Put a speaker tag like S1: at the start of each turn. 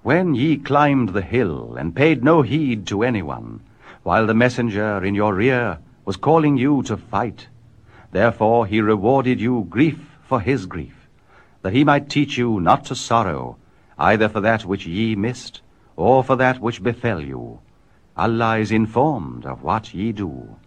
S1: When ye climbed the hill, and paid no heed to anyone, while the messenger in your rear was calling you to fight, therefore he rewarded you grief for his grief, that he might teach you not to sorrow, either for that which ye missed, or for that which befell you. Allah is informed of what ye do.